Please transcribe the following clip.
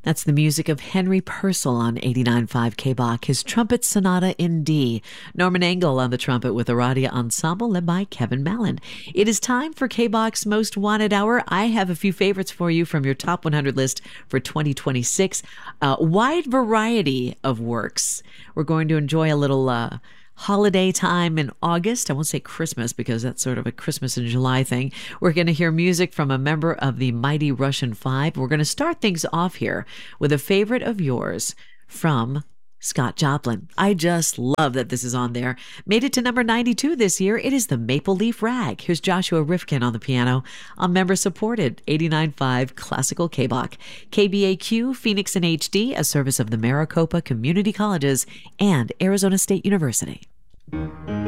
That's the music of Henry Purcell on 89.5 KBach, his trumpet sonata in D. Norman Engel on the trumpet with the Radia Ensemble led by Kevin Mallon. It is time for KBach's Most Wanted Hour. I have a few favorites for you from your top 100 list for 2026. A wide variety of works. We're going to enjoy a little holiday time in August. I won't say Christmas because that's sort of a Christmas in July thing. We're going to hear music from a member of the Mighty Russian Five. We're going to start things off here with a favorite of yours from Scott Joplin. I just love that this is on there. Made it to number 92 this year. It is the Maple Leaf Rag. Here's Joshua Rifkin on the piano on member-supported 89.5 Classical KBach. KBAQ, Phoenix in HD, a service of the Maricopa Community Colleges and Arizona State University.